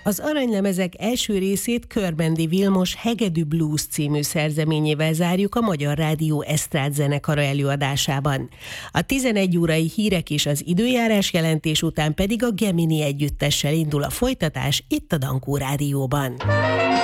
Az Aranylemezek első részét Körbendi Vilmos Hegedű Blues című szerzeményével zárjuk a Magyar Rádió esztrád zenekara előadásában. A 11 órai hírek és az időjárás jelentés után pedig a Gemini együttessel indul a folytatás itt a Dankó Rádióban.